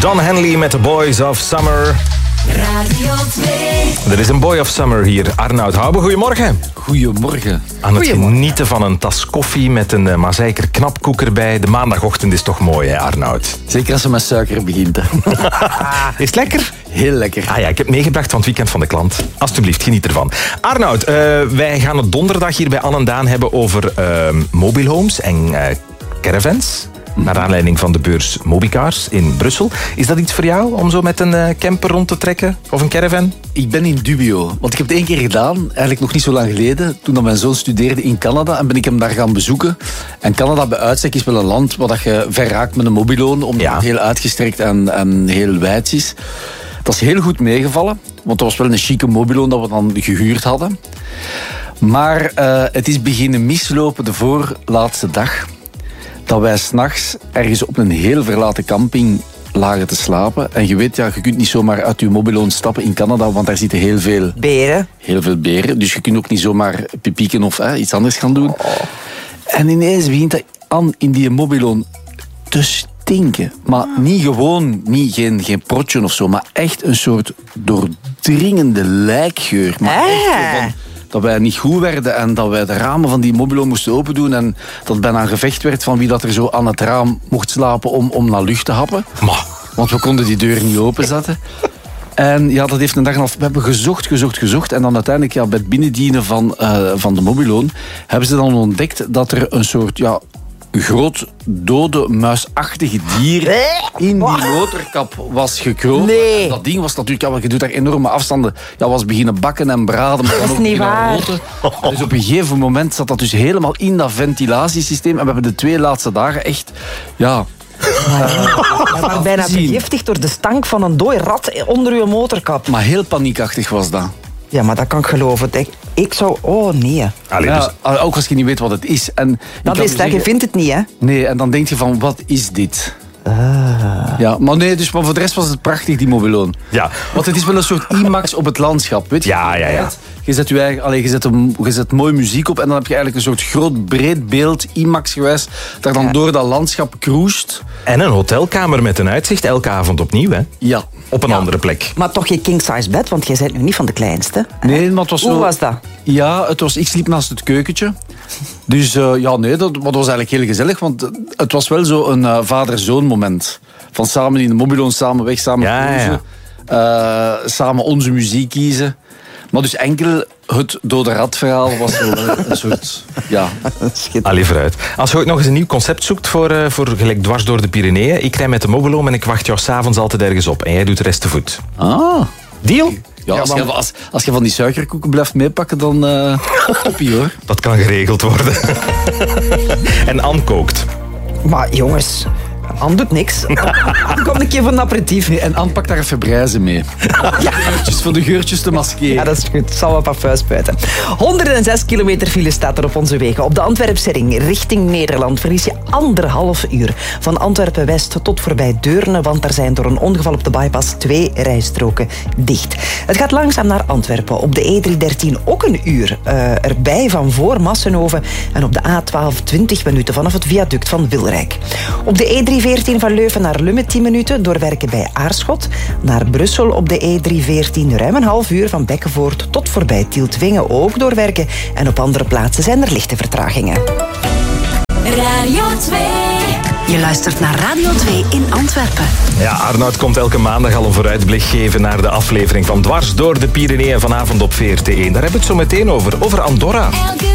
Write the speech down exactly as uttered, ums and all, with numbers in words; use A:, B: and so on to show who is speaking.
A: Don Henley met The Boys of Summer.
B: Radio twee.
A: Er is een Boy of Summer hier. Arnoud Hoube, goedemorgen.
C: Goedemorgen.
A: Aan het genieten van een tas koffie met een uh, mazeiker knapkoek erbij. De maandagochtend is toch mooi, hè, Arnoud?
C: Zeker als ze met suiker begint. Hè.
A: Is het lekker?
C: Heel lekker.
A: Ah ja, ik heb meegebracht van het weekend van de klant. Alsjeblieft, geniet ervan. Arnoud, uh, wij gaan het donderdag hier bij Anne en Daan hebben over uh, mobile homes en uh, caravans. Naar aanleiding van de beurs Mobicars in Brussel. Is dat iets voor jou om zo met een uh, camper rond te trekken? Of een caravan?
C: Ik ben in dubio. Want ik heb het één keer gedaan, eigenlijk nog niet zo lang geleden. Toen dat mijn zoon studeerde in Canada. En ben ik hem daar gaan bezoeken. En Canada bij uitstek is wel een land waar dat je ver raakt met een mobiloon. Omdat
A: Ja.
C: het heel uitgestrekt en, en heel wijd is. Dat is heel goed meegevallen. Want dat was wel een chique mobiloon dat we dan gehuurd hadden. Maar uh, het is beginnen mislopen de voorlaatste dag. Dat wij s'nachts ergens op een heel verlaten camping lagen te slapen. En je weet, ja, je kunt niet zomaar uit je mobiloon stappen in Canada, want daar zitten heel veel
D: Beren.
C: Heel veel beren. Dus je kunt ook niet zomaar pipieken of hè, iets anders gaan doen. Oh. En ineens begint dat aan in die mobiloon te stinken. Maar niet gewoon, niet, geen, geen protje of zo, maar echt een soort doordringende lijkgeur. Maar
D: Ah.
C: echt zo van, dat wij niet goed werden en dat wij de ramen van die mobiloon moesten open doen en dat het bijna een gevecht werd van wie dat er zo aan het raam mocht slapen om, om naar lucht te happen.
A: Maar.
C: Want we konden die deur niet openzetten. En ja, dat heeft een dag en half... We hebben gezocht, gezocht, gezocht. En dan uiteindelijk, ja, bij het binnendienen van, uh, van de mobiloon hebben ze dan ontdekt dat er een soort... Ja, groot, dode, muisachtige dier in die motorkap was gekropen.
D: Nee.
C: En dat ding was natuurlijk... Ja, je doet daar enorme afstanden. Ja, was beginnen bakken en braden. Maar
D: Dat
C: dan
D: is
C: ook
D: niet
C: beginnen
D: waar.
C: roten. Dus op een gegeven moment zat dat dus helemaal in dat ventilatiesysteem. En we hebben de twee laatste dagen echt... Ja...
D: We waren bijna
C: Zien.
D: vergiftigd door de stank van een dooi rat onder uw motorkap.
C: Maar heel paniekachtig was dat.
D: Ja, maar dat kan ik geloven. Ik, ik zou... Oh, nee.
A: Allee,
C: Ja,
A: dus,
C: ook als je niet weet wat het is. En ik
D: Dat
C: kan
D: is
C: je
D: dat. Je
C: zeggen-
D: vindt het niet, hè?
C: Nee, en dan denk je van, wat is dit? Ja, maar nee, dus, maar voor de rest was het prachtig, die mobiloon.
A: ja.
C: Want het is wel een soort IMAX op het landschap, weet je?
A: Ja, ja, ja.
C: Je zet, je, eigen, allee, je, zet een, je zet mooi muziek op en dan heb je eigenlijk een soort groot, breed beeld, IMAX-gewijs, dat dan
D: Ja.
C: door dat landschap cruist.
A: En een hotelkamer met een uitzicht elke avond opnieuw, hè?
C: Ja.
A: Op een andere plek.
D: Maar toch geen king-size bed, want jij bent nu niet van de kleinste.
C: Nee, maar het was
D: Hoe
C: zo...
D: was dat?
C: Ja, het was, ik sliep naast het keukentje. Dus uh, ja, nee, dat, dat was eigenlijk heel gezellig, want het was wel zo een uh, vader-zoon moment. Van samen in de mobiloon, samen weg, samen
A: Ja,
C: cruisen. Uh, samen onze muziek kiezen. Maar dus enkel het dode rat-verhaal was zo wel een soort... Ja.
A: Allee, vooruit. Als je ooit nog eens een nieuw concept zoekt voor, uh, voor gelijk dwars door de Pyreneeën, ik rij met de mobiloom en ik wacht jou s'avonds altijd ergens op. En jij doet de rest te voet.
C: Ah.
A: Deal?
C: Ja, als, je, als, als je van die suikerkoeken blijft meepakken, dan uh, toppie hoor.
A: Dat kan geregeld worden. En Anne kookt.
D: Maar jongens, Anne doet niks. Kom een keer voor een aperitief.
C: Nee, en Anne pakt daar even brijzen mee. Ja. Geurtjes, voor de geurtjes te maskeren.
D: Ja, dat is goed. Zal wel parfum spuiten. honderdzes kilometer file staat er op onze wegen. Op de Antwerpse ring richting Nederland verlies je anderhalf uur. Van Antwerpen-West tot voorbij Deurne, want daar zijn door een ongeval op de bypass twee rijstroken dicht. Het gaat langzaam naar Antwerpen. Op de E driehonderddertien ook een uur uh, erbij van voor Massenhoven. En op de A twaalf twintig minuten vanaf het viaduct van Wilrijk. Op de E driehonderdveertien van Leuven naar Lummen tien minuten, doorwerken bij Aarschot. Naar Brussel op de E driehonderdveertien ruim een half uur van Bekkenvoort tot voorbij Tieltwingen ook doorwerken. En op andere plaatsen zijn er lichte vertragingen.
B: Radio twee.
E: Je luistert naar Radio twee in Antwerpen.
A: Ja, Arnoud komt elke maandag al een vooruitblik geven naar de aflevering van Dwars door de Pyreneeën vanavond op V R T één. Daar hebben we het zo meteen over. Over Andorra.
B: Elke